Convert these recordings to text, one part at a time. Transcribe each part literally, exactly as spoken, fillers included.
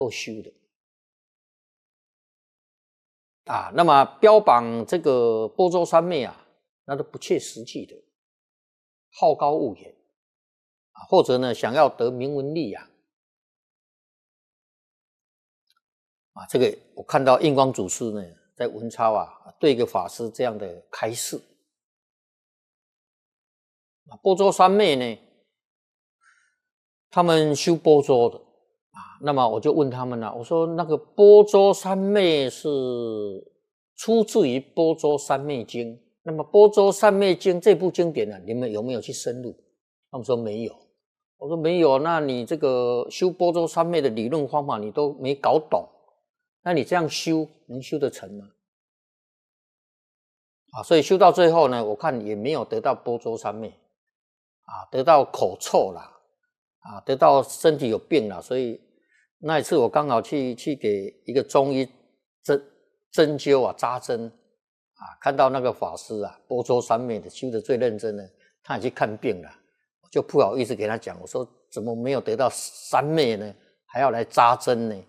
够修的啊。那么标榜这个波州三昧啊，那都不切实际的，好高骛远啊，或者呢想要得名闻利养啊。这个我看到印光祖师呢在文钞啊对一个法师这样的开示。波州三昧呢，他们修波州的啊，那么我就问他们了，我说那个波州三昧是出自于波州三昧经，那么波州三昧经这部经典呢，你们有没有去深入？他们说没有。我说没有，那你这个修波州三昧的理论方法你都没搞懂，那你这样修能修得成吗？啊，所以修到最后呢，我看也没有得到波州三昧。啊，得到口臭啦，啊，得到身体有病啦，所以那一次我刚好去去给一个中医针针灸啊扎针啊，看到那个法师啊，波州三昧的修的最认真的，他也去看病了，我就不好意思给他讲，我说怎么没有得到三昧呢？还要来扎针呢？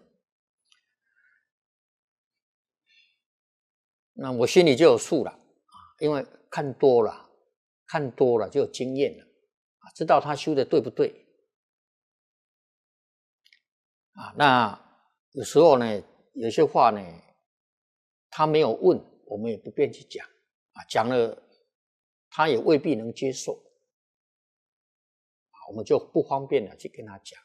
那我心里就有数了啊，因为看多了，看多了就有经验了。知道他修的对不对啊？那有时候呢，有些话呢，他没有问，我们也不便去讲啊，讲了他也未必能接受啊，我们就不方便了去跟他讲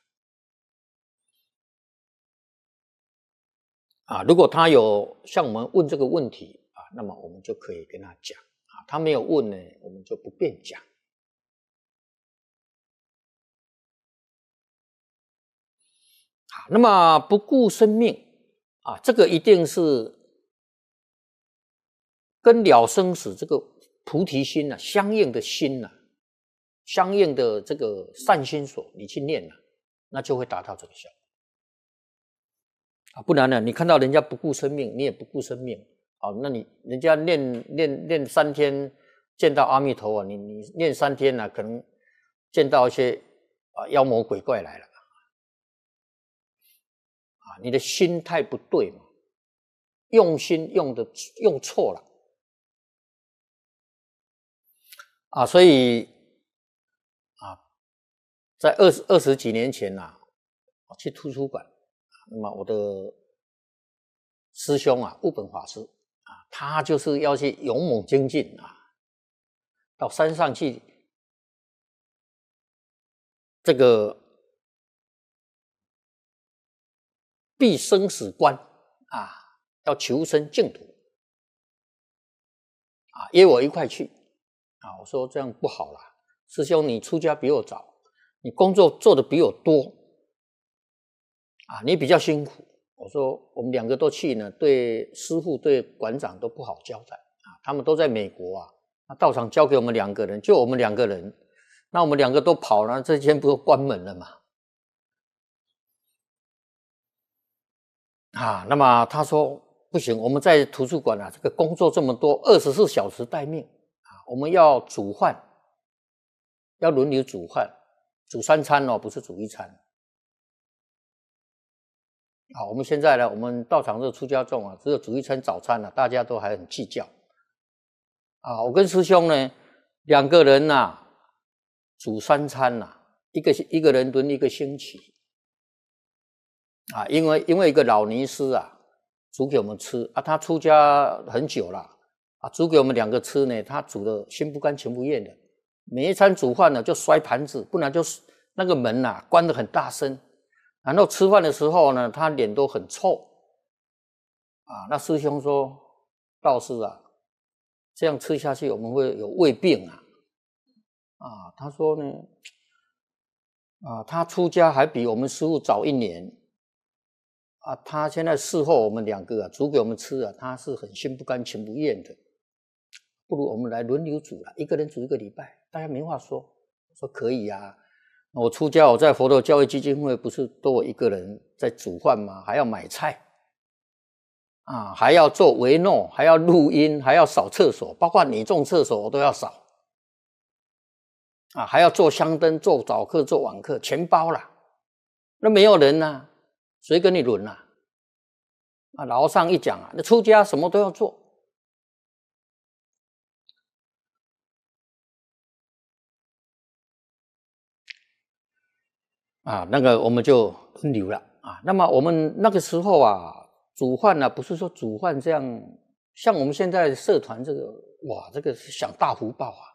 啊。如果他有向我们问这个问题啊，那么我们就可以跟他讲啊。他没有问呢，我们就不便讲。那么不顾生命啊，这个一定是跟了生死这个菩提心啊相应的心啊，相应的这个善心所，你去念啊，那就会达到这个效果啊。不然呢，你看到人家不顾生命，你也不顾生命啊，那你人家念念念三天见到阿弥陀佛，你你念三天啊，可能见到一些啊妖魔鬼怪来了。你的心态不对嘛，用心用的用错了啊，所以啊，在二十二十几年前呐、啊，我去图书馆，那么我的师兄啊，悟本法师啊，他就是要去勇猛精进啊，到山上去这个避生死关啊，要求生净土啊，约我一块去啊。我说这样不好啦，师兄你出家比我早，你工作做的比我多啊，你比较辛苦。我说我们两个都去呢，对师父对馆长都不好交代啊，他们都在美国啊，那道场交给我们两个人，就我们两个人，那我们两个都跑了，这间不是关门了吗？啊，那么他说不行，我们在图书馆啊，这个工作这么多，二十四小时待命啊，我们要煮饭，要轮流煮饭，煮三餐哦，不是煮一餐。啊，我们现在呢，我们道场这个出家众啊，只有煮一餐早餐了、啊，大家都还很计较。啊，我跟师兄呢，两个人呐、啊，煮三餐呐、啊，一个一个人轮一个星期。啊，因为因为一个老尼师啊，煮给我们吃啊，他出家很久了啊，煮给我们两个吃呢，他煮的心不甘情不愿的，每一餐煮饭呢就摔盘子，不然就是那个门呐、啊、关得很大声，然后吃饭的时候呢，他脸都很臭啊。那师兄说，道士啊，这样吃下去我们会有胃病啊。啊，他说呢，啊，他出家还比我们师父早一年。啊，他现在事后我们两个啊煮给我们吃啊，他是很心不甘情不愿的。不如我们来轮流煮了，一个人煮一个礼拜，大家没话说。我说可以啊，我出家我在佛陀教育基金会不是都我一个人在煮饭吗？还要买菜啊，还要做维诺，还要录音，还要扫厕所，包括女众厕所我都要扫啊，还要做香灯、做早课、做晚课，全包了。那没有人啊。 谁跟你轮啊？啊，老和尚一讲啊，那出家什么都要做。啊，那个我们就分流了啊。那么我们那个时候啊，煮饭呢，不是说煮饭这样，像我们现在社团这个，哇，这个是享大福报啊。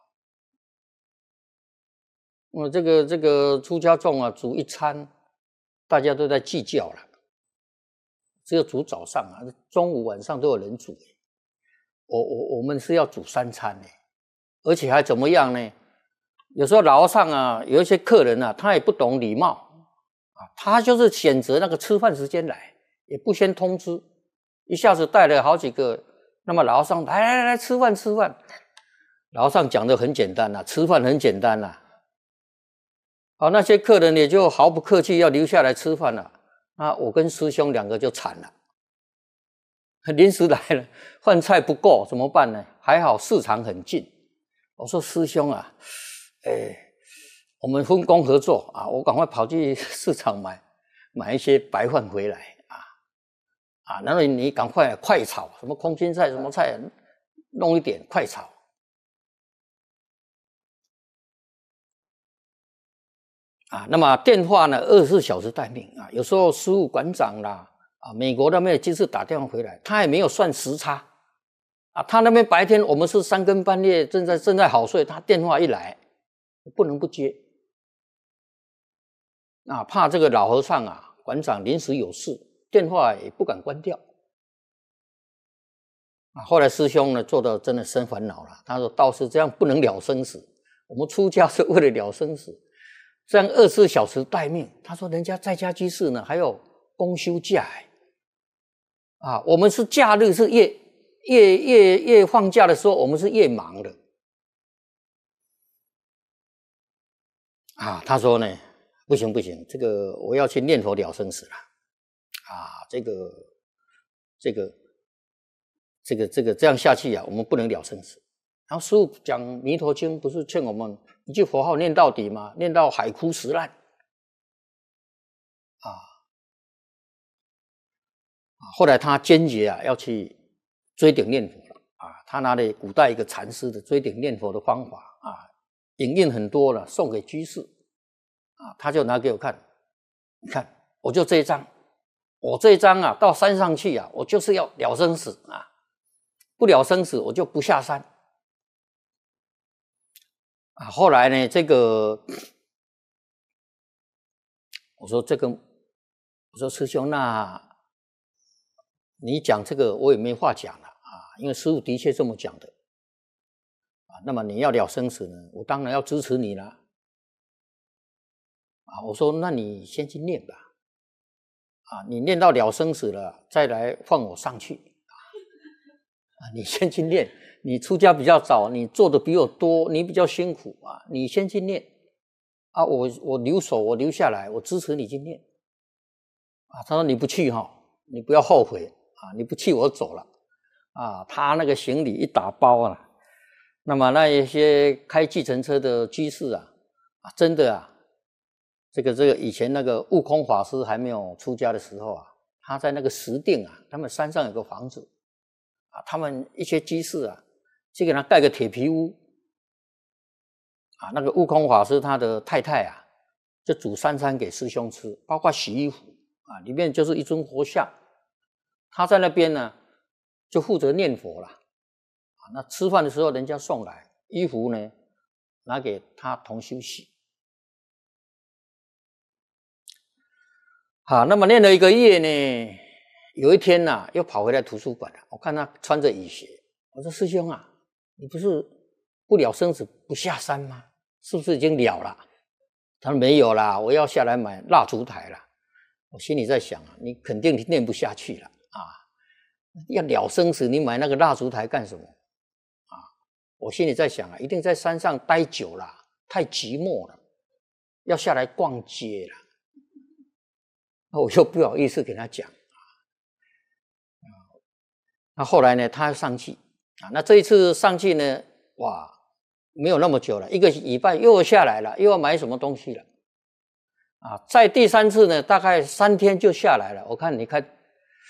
我、嗯、这个这个出家众啊，煮一餐，大家都在计较了。只有煮早上啊，中午晚上都有人煮。我我我们是要煮三餐呢，而且还怎么样呢？有时候老和尚啊，有一些客人啊，他也不懂礼貌啊，他就是选择那个吃饭时间来，也不先通知，一下子带了好几个。那么老和尚来来来来吃饭吃饭，老和尚讲的很简单啦、啊，吃饭很简单啦、啊。好，那些客人也就毫不客气要留下来吃饭了。啊，我跟师兄两个就惨了，临时来了，饭菜不够怎么办呢？还好市场很近，我说师兄啊。哎，我们分工合作啊！我赶快跑去市场买买一些白饭回来啊啊！然后你赶快快炒，什么空心菜什么菜，弄一点快炒啊。那么电话呢，二十四小时待命啊。有时候事务馆长啦啊，美国那边机师打电话回来，他也没有算时差啊。他那边白天我们是三更半夜正在正在好睡，他电话一来。不能不接啊！怕这个老和尚啊，馆长临时有事，电话也不敢关掉啊。后来师兄呢，做到真的生烦恼了。他说：“道士这样不能了生死，我们出家是为了了生死，这样二十四小时待命。”他说：“人家在家居士呢，还有公休假啊，我们是假日是越越越越放假的时候，我们是越忙的。”啊，他说呢，不行不行，这个我要去念佛了生死了，啊，这个这个这个这个这样下去啊，我们不能了生死。然后师父讲《弥陀经》，不是劝我们一句佛号念到底吗？念到海枯石烂，啊，后来他坚决啊要去追顶念佛了，啊，他拿了古代一个禅师的追顶念佛的方法啊。影印很多了，送给居士啊，他就拿给我看，你看，我就这一张，我这一张啊，到山上去啊，我就是要了生死啊，不了生死，我就不下山啊。后来呢，这个我说这个，我说师兄，那你讲这个我也没话讲了啊，因为师父的确这么讲的。那么你要了生死呢，我当然要支持你了啊！我说，那你先去念吧，啊，你念到了生死了，再来放我上去啊！你先去念，你出家比较早，你做的比我多，你比较辛苦啊，你先去念啊！我我留守，我留下来，我支持你去念啊！他说你不去哈，你不要后悔啊！你不去我走了啊！他那个行李一打包啊。那么那一些开计程车的居士啊，啊，真的啊，这个这个以前那个悟空法师还没有出家的时候啊，他在那个石碇啊，他们山上有个房子啊，他们一些居士啊，去给他盖个铁皮屋啊，那个悟空法师他的太太啊，就煮三餐给师兄吃，包括洗衣服啊，里面就是一尊佛像，他在那边呢，就负责念佛了。那吃饭的时候，人家送来衣服呢，拿给他同修洗。好，那么念了一个月呢，有一天呐、啊，又跑回来图书馆了。我看他穿着雨鞋，我说师兄啊，你不是不了生死不下山吗？是不是已经了了？他说没有啦，我要下来买蜡烛台了。我心里在想啊，你肯定念不下去了啊！要了生死，你买那个蜡烛台干什么？我心里在想啊，一定在山上待久了，太寂寞了，要下来逛街了。我又不好意思给他讲啊。那后来呢，他上去啊，那这一次上去呢，哇，没有那么久了，一个礼拜又下来了，又要买什么东西了啊，在第三次呢，大概三天就下来了。我看你看